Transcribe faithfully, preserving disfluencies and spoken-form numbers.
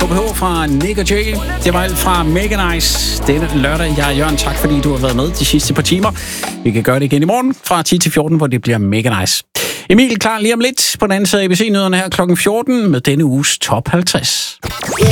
K B H fra Nick og Jay. Det var alt fra Mega Nice denne lørdag. Jeg er Jørgen, tak fordi du har været med de sidste par timer. Vi kan gøre det igen i morgen fra ti til fjorten, hvor det bliver Mega Nice. Emil klar lige om lidt på den anden side af A B C-nyhederne her klokken fjorten med denne uges top halvtreds.